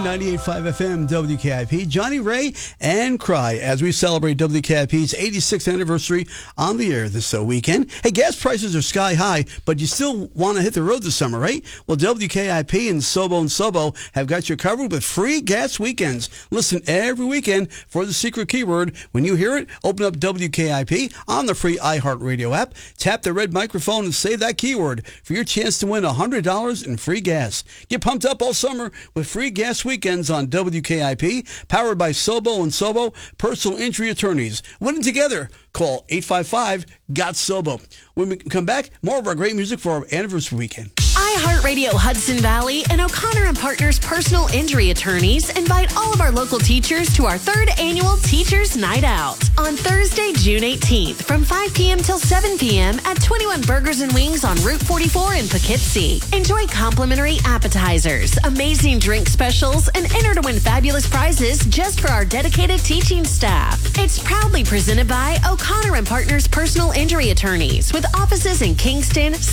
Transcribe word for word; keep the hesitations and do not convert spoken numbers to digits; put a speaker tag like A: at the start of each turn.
A: ninety-eight point five F M W K I P, Johnny Ray and Cry as we celebrate W K I P's eighty-sixth anniversary on the air this uh, weekend. Hey, gas prices are sky high, but you still want to hit the road this summer, right? Well, W K I P and Sobo and Sobo have got you covered with free gas weekends. Listen every weekend for the secret keyword. When you hear it, open up W K I P on the free iHeartRadio app, tap the red microphone and say that keyword for your chance to win one hundred dollars in free gas. Get pumped up all summer with free gas weekends on W K I P, powered by Sobo and Sobo, personal injury attorneys. Winning together. Call eight five five, G O T S O B O. When we come back, more of our great music for our anniversary weekend.
B: iHeartRadio Hudson Valley and O'Connor and Partners Personal Injury Attorneys invite all of our local teachers to our third annual Teachers Night Out on Thursday, June eighteenth from five p.m. till seven p.m. at twenty-one Burgers and Wings on Route forty-four in Poughkeepsie. Enjoy complimentary appetizers, amazing drink specials, and enter to win fabulous prizes just for our dedicated teaching staff. It's proudly presented by O'Connor and Partners Personal Injury Attorneys with offices in Kingston,